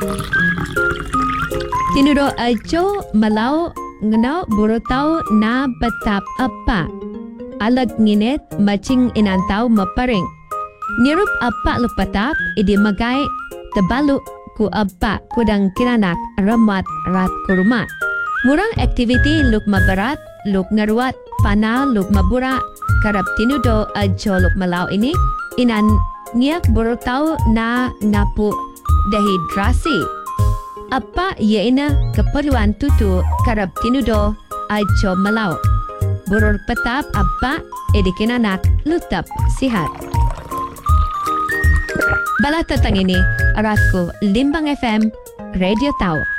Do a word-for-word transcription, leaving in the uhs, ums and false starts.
Tinudo ajo malau ngano burutaw na batap apa. Alag nginit macing inantaw maparing. Nirup apa lupatap idi magay tabalu ku apa kudang kinanak ramat rat kuruma. Murang activity luk mabarat, luk ngaruat, pana luk mabura, karap tinudo ajo luk malau ini, inan ngiyak burutaw na ngapu dehidrasi. Apa yaina keperluan tutu karap tinudo ajo malau. Burur petap apa edikinanak lutap sihat. Bala tatang ini, aratku Limbang F M, Radio Tau.